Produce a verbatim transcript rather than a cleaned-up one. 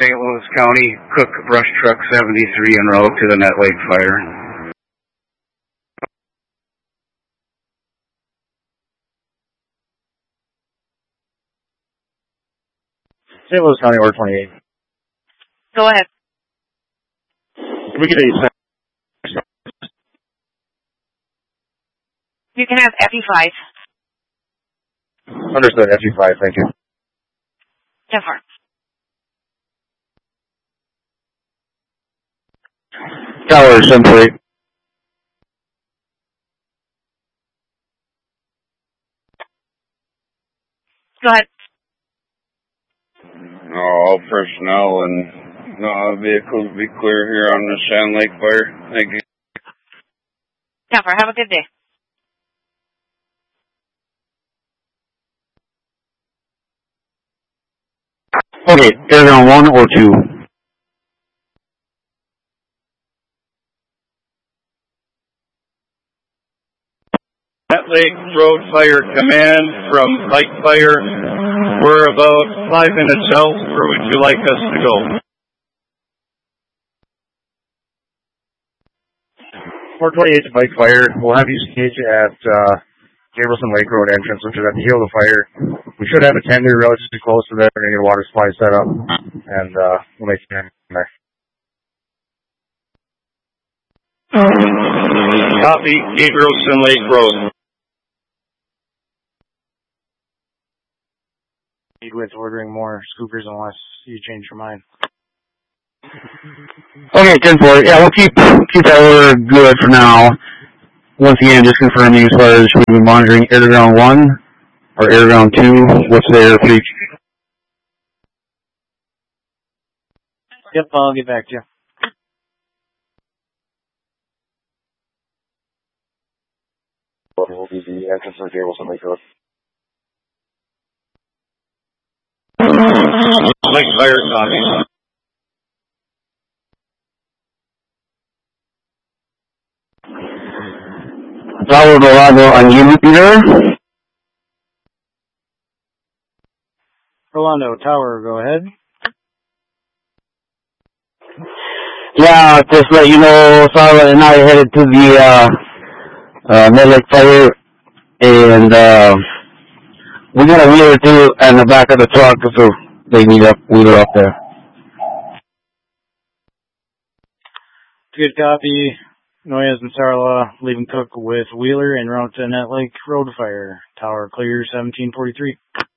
Saint Louis County, Cook Brush Truck seventy-three en route to the Net Lake fire. Saint Louis County, order twenty-eight. Go ahead. Can we get a... You can have F E five. Understood, F E five, thank you. ten four. Tower, seven four eight. Go ahead. All personnel and no vehicles be clear here on the Sand Lake fire. Thank you. ten four. Have a good day. Okay, Airground one or two? Net Lake Road Fire Command from Light Fire. We're about five minutes out. Where would you like us to go? four twenty-eight to Bike Fire. We'll have you engage at uh, Gabrielson Lake Road entrance, which is at the heel of the fire. We should have a tender relatively close to there. We're going to get a water supply set up, and uh, we'll make it in there. Copy, Gabrielson Lake Road. Need with ordering more scoopers unless you change your mind. Okay, ten four. Yeah, we'll keep keep that order good for now. Once again, just confirming as far as should we be monitoring Airground one or Airground two. What's their fleet? Yep, I'll get back to you. Will be the entrance of Gabrielson Lake Road. Lake Fire copy. Tower Rolando on you there? Rolando, Tower, go ahead. Yeah, just let you know, Sarah and I headed to the uh, uh, Net Lake Fire, and uh, we got a wheeler too in the back of the truck, so they need a wheeler up there. Good copy. Noyes and Sarla leaving Cook with Wheeler and route to Net Lake Road Fire. Tower clear seventeen forty-three.